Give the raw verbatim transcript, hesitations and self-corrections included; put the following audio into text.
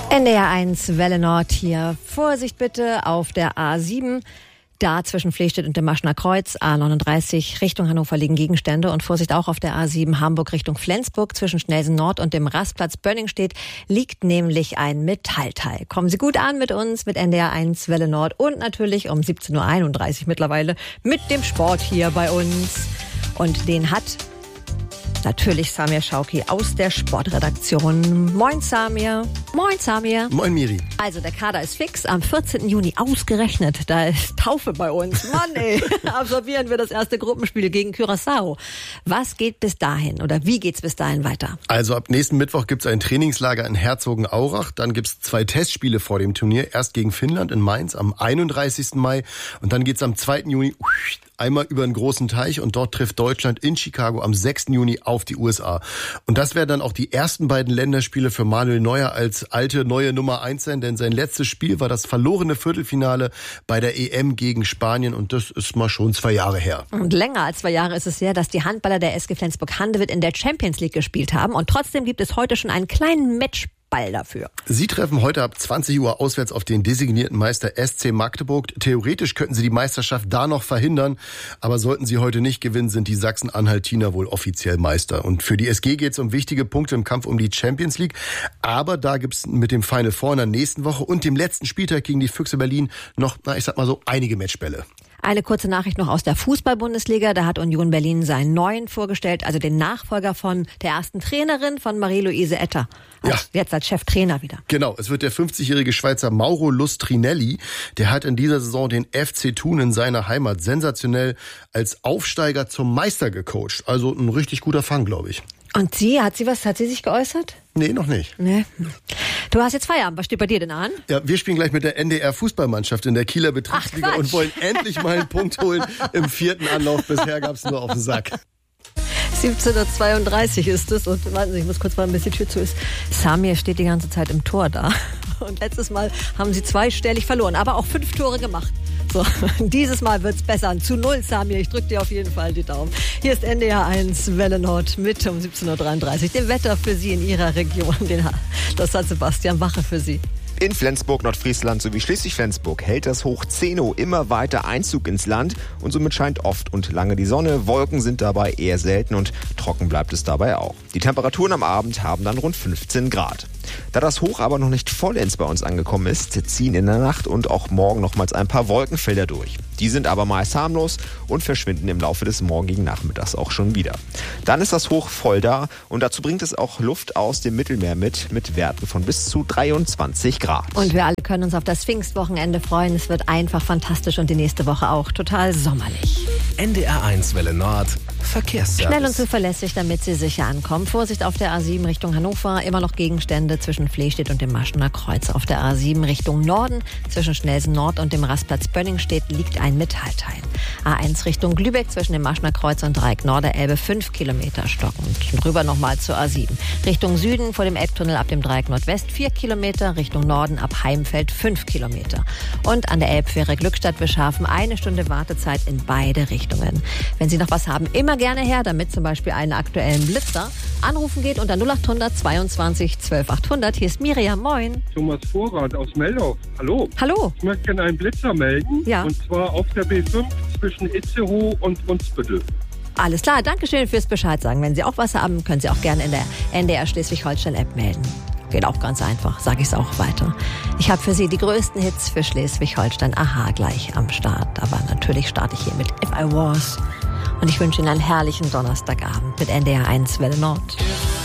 N D R eins Welle Nord hier. Vorsicht bitte auf der A sieben. Da zwischen Flehstedt und dem Maschner Kreuz, A neununddreißig, Richtung Hannover liegen Gegenstände. Und Vorsicht auch auf der A sieben Hamburg Richtung Flensburg. Zwischen Schnelsen Nord und dem Rastplatz Bönningstedt liegt nämlich ein Metallteil. Kommen Sie gut an mit uns, mit N D R eins Welle Nord. Und natürlich um siebzehn Uhr einunddreißig mittlerweile mit dem Sport hier bei uns. Und den hat natürlich Samir Schauki aus der Sportredaktion. Moin Samir. Moin Samir. Moin Miri. Also der Kader ist fix. Am vierzehnten Juni ausgerechnet. Da ist Taufe bei uns. Mann ey. Absolvieren wir das erste Gruppenspiel gegen Curaçao. Was geht bis dahin oder wie geht's bis dahin weiter? Also ab nächsten Mittwoch gibt's ein Trainingslager in Herzogenaurach. Dann gibt's zwei Testspiele vor dem Turnier. Erst gegen Finnland in Mainz am einunddreißigsten Mai. Und dann geht's am zweiten Juni einmal über den großen Teich und dort trifft Deutschland in Chicago am sechsten Juni auf die U S A. Und das werden dann auch die ersten beiden Länderspiele für Manuel Neuer als alte, neue Nummer eins sein, denn sein letztes Spiel war das verlorene Viertelfinale bei der E M gegen Spanien und das ist mal schon zwei Jahre her. Und länger als zwei Jahre ist es her, dass die Handballer der S G Flensburg-Handewitt in der Champions League gespielt haben und trotzdem gibt es heute schon einen kleinen Match Ball dafür. Sie treffen heute ab zwanzig Uhr auswärts auf den designierten Meister S C Magdeburg. Theoretisch könnten Sie die Meisterschaft da noch verhindern, aber sollten Sie heute nicht gewinnen, sind die Sachsen-Anhaltiner wohl offiziell Meister. Und für die S G geht es um wichtige Punkte im Kampf um die Champions League, aber da gibt's mit dem Final Four in der nächsten Woche und dem letzten Spieltag gegen die Füchse Berlin noch, na ich sag mal so, einige Matchbälle. Eine kurze Nachricht noch aus der Fußball-Bundesliga. Da hat Union Berlin seinen neuen vorgestellt, also den Nachfolger von der ersten Trainerin von Marie-Louise Etter. Also ja. Jetzt als Cheftrainer wieder. Genau, es wird der fünfzigjährige Schweizer Mauro Lustrinelli. Der hat in dieser Saison den F C Thun in seiner Heimat sensationell als Aufsteiger zum Meister gecoacht. Also ein richtig guter Fang, glaube ich. Und sie, hat sie was, hat sie sich geäußert? Nee, noch nicht. Nee. Du hast jetzt Feierabend. Was steht bei dir denn an? Ja, wir spielen gleich mit der N D R-Fußballmannschaft in der Kieler Betriebsliga und wollen endlich mal einen Punkt holen im vierten Anlauf. Bisher gab's nur auf den Sack. siebzehn Uhr zweiunddreißig ist es und warten Sie, ich muss kurz mal, bis die Tür zu ist. Samir steht die ganze Zeit im Tor da und letztes Mal haben sie zweistellig verloren, aber auch fünf Tore gemacht. So, dieses Mal wird's besser. Zu null, Samir. Ich drücke dir auf jeden Fall die Daumen. Hier ist N D R eins Welle Nord mit um siebzehn Uhr dreiunddreißig. Dem Wetter für Sie in Ihrer Region. Das hat Sebastian Wache für Sie. In Flensburg, Nordfriesland sowie Schleswig-Flensburg hält das Hoch Zeno immer weiter Einzug ins Land und somit scheint oft und lange die Sonne. Wolken sind dabei eher selten und trocken bleibt es dabei auch. Die Temperaturen am Abend haben dann rund fünfzehn Grad. Da das Hoch aber noch nicht vollends bei uns angekommen ist, ziehen in der Nacht und auch morgen nochmals ein paar Wolkenfelder durch. Die sind aber meist harmlos und verschwinden im Laufe des morgigen Nachmittags auch schon wieder. Dann ist das Hoch voll da und dazu bringt es auch Luft aus dem Mittelmeer mit, mit Werten von bis zu dreiundzwanzig Grad. Und wir alle können uns auf das Pfingstwochenende freuen. Es wird einfach fantastisch und die nächste Woche auch total sommerlich. N D R eins Welle Nord, Verkehrsservice. Schnell und zuverlässig, damit Sie sicher ankommen. Vorsicht auf der A sieben Richtung Hannover. Immer noch Gegenstände zwischen Flehstedt und dem Maschner Kreuz. Auf der A sieben Richtung Norden zwischen Schnelsen Nord und dem Rastplatz Bönningstedt liegt ein Metallteil. A eins Richtung Lübeck zwischen dem Maschner Kreuz und Dreieck Norderelbe fünf Kilometer stockend. Und rüber nochmal zur A sieben. Richtung Süden vor dem Elbtunnel ab dem Dreieck Nordwest vier Kilometer. Richtung Norden ab Heimfeld fünf Kilometer. Und an der Elbfähre Glückstadt-Beschafen eine Stunde Wartezeit in beide Richtungen. Wenn Sie noch was haben, immer gerne her, damit zum Beispiel einen aktuellen Blitzer. Anrufen geht unter null acht hundert zweiundzwanzig zwölf achthundert. Hier ist Miriam, moin. Thomas Vorrat aus Meldorf. Hallo. Hallo. Ich möchte gerne einen Blitzer melden. Ja. Und zwar auf der B fünf zwischen Itzehoe und Brunsbüttel. Alles klar, Dankeschön fürs Bescheid sagen. Wenn Sie auch was haben, können Sie auch gerne in der N D R Schleswig-Holstein-App melden. Geht auch ganz einfach, sage ich es auch weiter. Ich habe für Sie die größten Hits für Schleswig-Holstein. Aha, gleich am Start. Aber natürlich starte ich hier mit If I Was. Und ich wünsche Ihnen einen herrlichen Donnerstagabend mit N D R eins Welle Nord.